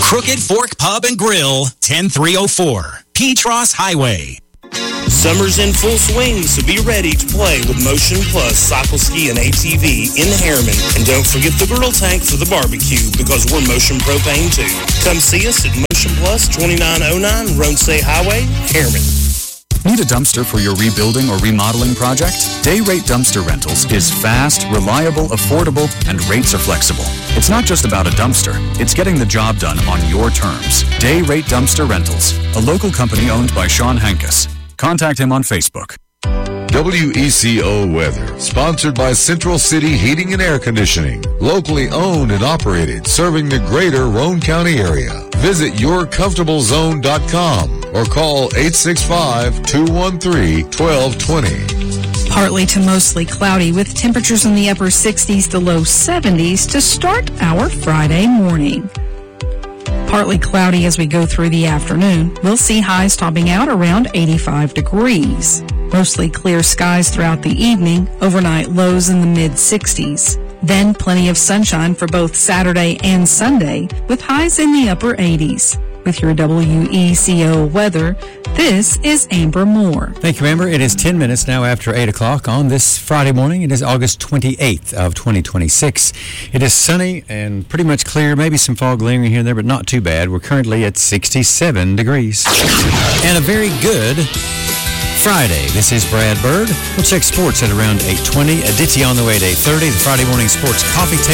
Crooked Fork Pub and Grill, 10304, Petros Highway. Summer's in full swing, so be ready to play with Motion Plus Cycle Ski and ATV in Harriman. And don't forget the grill tank for the barbecue, because we're Motion Propane too. Come see us at Motion Plus, 2909 Ronsay Highway, Harriman. Need a dumpster for your rebuilding or remodeling project? Day Rate Dumpster Rentals is fast, reliable, affordable, and rates are flexible. It's not just about a dumpster. It's getting the job done on your terms. Day Rate Dumpster Rentals, a local company owned by Sean Hankus. Contact him on Facebook. WECO Weather, sponsored by Central City Heating and Air Conditioning, locally owned and operated, serving the greater Roane County area. Visit yourcomfortablezone.com or call 865-213-1220. Partly to mostly cloudy with temperatures in the upper 60s to low 70s to start our Friday morning. Partly cloudy as we go through the afternoon. We'll see highs topping out around 85 degrees. Mostly clear skies throughout the evening, overnight lows in the mid-60s. Then plenty of sunshine for both Saturday and Sunday, with highs in the upper 80s. With your WECO weather, this is Amber Moore. Thank you, Amber. It is 10 minutes now after 8 o'clock on this Friday morning. It is August 28th of 2026. It is sunny and pretty much clear, maybe some fog lingering here and there, but not too bad. We're currently at 67 degrees. And a very good Friday. This is Brad Bird. We'll check sports at around 8:20. Aditya on the way at 8:30. The Friday morning sports coffee table.